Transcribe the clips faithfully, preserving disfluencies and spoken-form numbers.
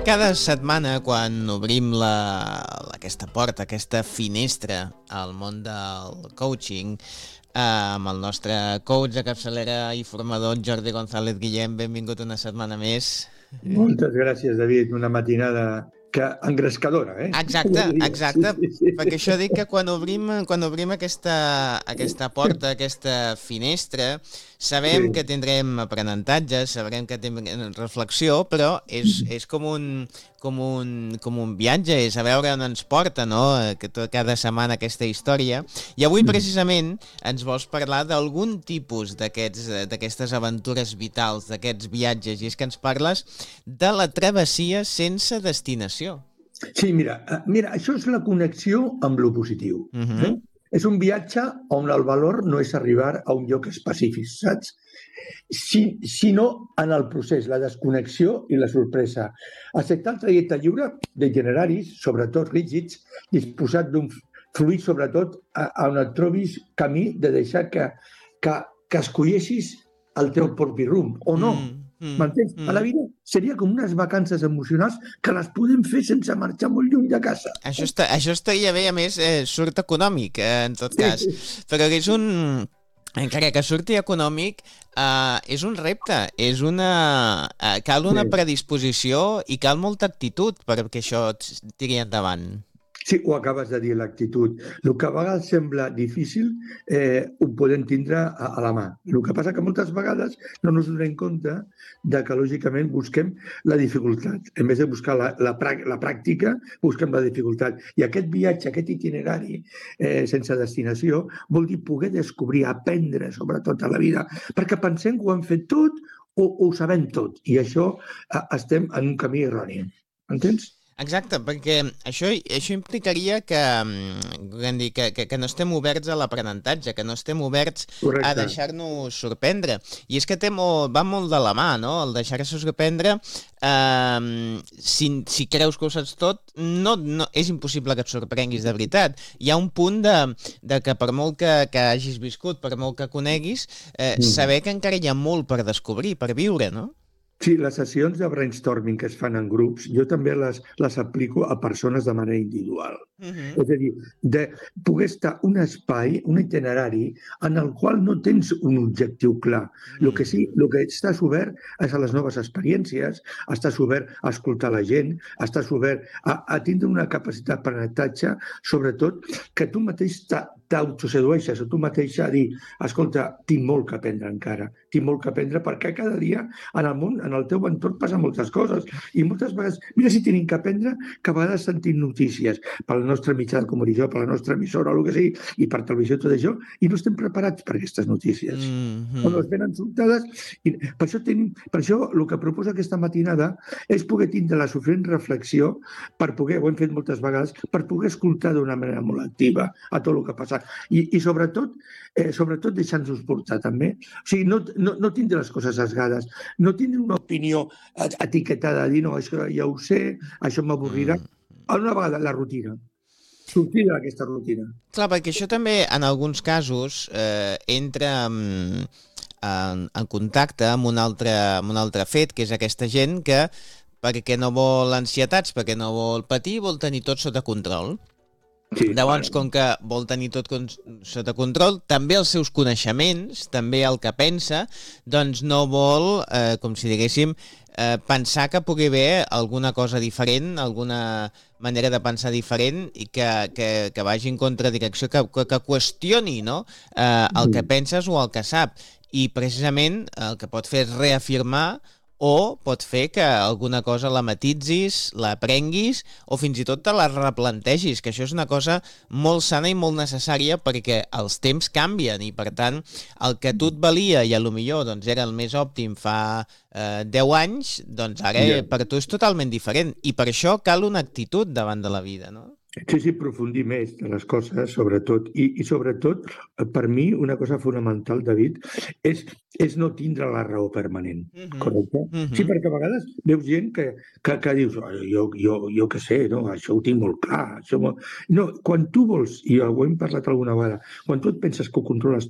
cada setmana, quan obrim la, aquesta porta, aquesta finestra al món del coaching, eh, amb el nostre coach de capçalera i formador Jordi González Guillem, benvingut una setmana més. Moltes gràcies, David. Una matinada que engrescadora, eh? Exacte, exacte, sí, sí, sí. perquè això dic que quan obrim, quan obrim aquesta, aquesta porta, aquesta finestra, sabem sí. que tindrem aprenentatges, sabrem que tindrem reflexió, però és, és com, un, com, un, com un viatge, és a veure on ens porta, no? Que tot, cada setmana aquesta història. I avui precisament ens vols parlar d'algun tipus d'aquestes aventures vitals, d'aquests viatges, i és que ens parles de la travessia sense destinació. Sí, mira, mira, això és la connexió amb lo positiu. Uh-huh. eh? És un viatge on el valor no és arribar a un lloc específic, saps? Si, sinó en el procés, la desconnexió i la sorpresa. Acceptar el trajecte lliure d'itineraris, sobretot rígids, disposat d'un fluir, sobretot, a, a on et trobis camí de deixar que, que, que escolleixis el teu propi rumb, o no. Mm. Mm, M'entens? Mm. A la vida seria com unes vacances emocionals que les podem fer sense marxar molt lluny de casa. Això, està, això estaria bé, a més, eh, surt econòmic, eh, en tot cas. Sí. Però és un... Encara que surti econòmic, eh, és un repte, és una... Eh, cal una sí. predisposició i cal molta actitud perquè això tiri endavant. Sí, ho acabes de dir, l'actitud. El que a vegades sembla difícil eh, ho podem tindre a, a la mà. El que passa que moltes vegades no ens donem compte de que, lògicament, busquem la dificultat. En vez de buscar la, la, la pràctica, busquem la dificultat. I aquest viatge, aquest itinerari eh, sense destinació, vol dir poder descobrir, aprendre, sobretot a la vida, perquè pensem que ho hem fet tot o, o ho sabem tot. I això eh, estem en un camí erroni. Entens? Exacte, perquè això, això implicaria que, que, que, que no estem oberts a l'aprenentatge, que no estem oberts Correcte. a deixar-nos sorprendre. I és que té molt, va molt de la mà, no? El deixar-se sorprendre, eh, si, si creus que ho saps tot, no, no, és impossible que et sorprenguis de veritat. Hi ha un punt de, de que per molt que, que hagis viscut, per molt que coneguis, eh, mm. saber que encara hi ha molt per descobrir, per viure, no? Sí, les sessions de brainstorming que es fan en grups, jo també les, les aplico a persones de manera individual. Uh-huh. És a dir, de poder estar un espai, un itinerari, en el qual no tens un objectiu clar. El que sí, el que estàs obert és a les noves experiències, estàs obert a escoltar la gent, estàs obert a, a tindre una capacitat d'aprenentatge, sobretot que tu mateix t'autosedueixes, o tu mateix a dir, escolta, tinc molt que aprendre encara, tinc molt que aprendre perquè cada dia en el món, en el teu entorn passen moltes coses i moltes vegades, mira si tenim que aprendre que a vegades sentim notícies pel nostre mitjà de comunicació, per la nostra emissora o el que sigui, i per televisió tot això, i no estem preparats per aquestes notícies. Mm-hmm. O no es venen sobtades, i per això, tenim, per això el que proposa aquesta matinada és poder tindre la suficient reflexió per poder, ho hem fet moltes vegades, per poder escoltar d'una manera molt activa a tot el que passa. I, i sobretot, eh, sobretot deixar-nos portar també. O sigui, no, no, no tindre les coses esgades, no tindre una opinió etiquetada, dir, no, això ja ho sé, això m'avorrirà. A una vegada, la rutina. Sortir d'aquesta rutina. Clar, perquè això també, en alguns casos, eh, entra en, en, en contacte amb un, altre, amb un altre fet, que és aquesta gent que, perquè no vol ansietats, perquè no vol patir, vol tenir tot sota control. Sí, Llavors, com que vol tenir tot con sota control, també els seus coneixements, també el que pensa, doncs no vol, eh, com si diguéssim, eh, pensar que pugui haver alguna cosa diferent, alguna manera de pensar diferent i que, que, que vagi en contradirecció, que, que, que qüestioni, no? eh, el que penses o el que sap. I precisament el que pot fer és reafirmar o pot fer que alguna cosa la matitzis, la aprenguis o fins i tot te la replantegis, que això és una cosa molt sana i molt necessària perquè els temps canvien i per tant el que tu et valia i a lo millor doncs, era el més òptim fa eh, deu anys, doncs ara yeah. per tu és totalment diferent i per això cal una actitud davant de la vida, no? Sí, sí, aprofundir més de les coses, sobretot. I, i sobretot, per mi, una cosa fonamental, David, és, és no tindre la raó permanent, uh-huh. correcte? Uh-huh. Sí, perquè a vegades veus gent que, que, que dius, oh, jo, jo, jo què sé, no? Això ho tinc molt clar. Això molt... No, quan tu vols, i ho hem parlat alguna vegada, quan tu et penses que ho controles tot,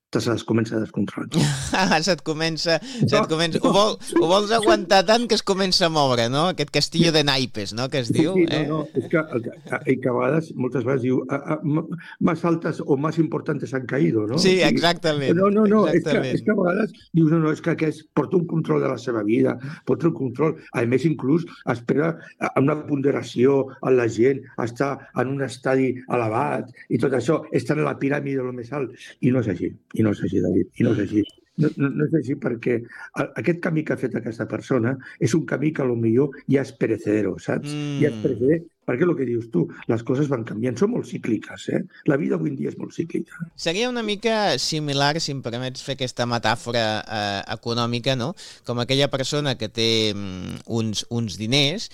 te se'ls comença a descontrolar. se't comença... Se't comença ho, vol, ho vols aguantar tant que es comença a moure, no? Aquest castillo de naipes, no?, que es diu. Sí, sí, eh? no, no, és que, que, que a vegades, moltes vegades diu a, a, más altas o más importantes han caído, no? Sí, O sigui, exactament. no, no, no, exactament. És, que, és que a vegades dius, no, no, és que aquest porta un control de la seva vida, porta un control, a més inclús espera una ponderació a la gent, està en un estadi elevat i tot això, està en la piràmide del més alt, i no és així, i no és així, David, i no és així. No, no, no és així perquè aquest camí que ha fet aquesta persona és un camí que potser ja és perecedero, saps? Mm. Ja és perecedero, perquè el que dius tu, les coses van canviant, són molt cícliques, eh? La vida avui en dia és molt cíclica. Seria una mica similar, si em permets fer aquesta metàfora eh, econòmica, no? Com aquella persona que té mm, uns, uns diners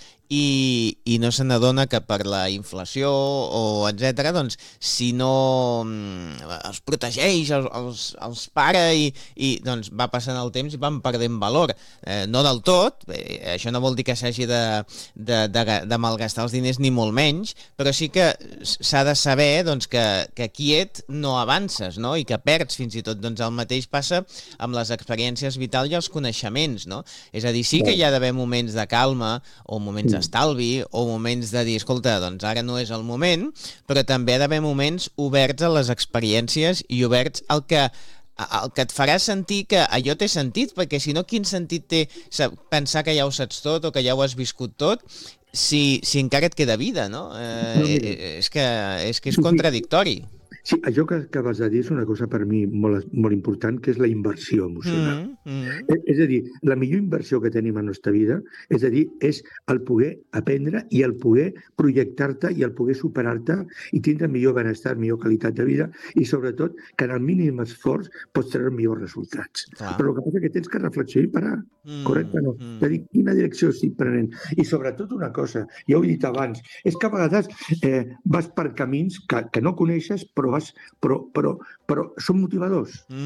i, i no se n'adona que per la inflació o etcètera, doncs, si no mm, els protegeix, els, els, els para i, i doncs, va passant el temps i van perdent valor. Eh, no del tot, eh, això no vol dir que s'hagi de, de, de, de malgastar els diners ni molt menys, però sí que s'ha de saber doncs, que, que quiet no avances, no? I que perds fins i tot. Doncs el mateix passa amb les experiències vitals i els coneixements, no? És a dir, sí que hi ha d'haver moments de calma o moments d'estalvi o moments de dir, escolta, doncs ara no és el moment, però també ha d'haver moments oberts a les experiències i oberts al que el que et farà sentir que allò té sentit, perquè si no, quin sentit té pensar que ja ho saps tot o que ja ho has viscut tot si, si encara et queda vida, no? Eh, no és, que, és que és contradictori. Sí, això que acabes de dir és una cosa per mi molt, molt important, que és la inversió emocional. Mm, mm. És, és a dir, la millor inversió que tenim a la nostra vida, és a dir, és el poder aprendre i el poder projectar-te i el poder superar-te i tindre millor benestar, millor qualitat de vida i sobretot que en el mínim esforç pots treure millors resultats. Clar. Però el que passa és que tens que reflexionar i parar, mm, correcte, no? Mm. És a dir, quina direcció estic prenent? I sobretot una cosa, ja ho he dit abans, és que a vegades eh, vas per camins que, que no coneixes, però Vas, però, però, però són motivadors.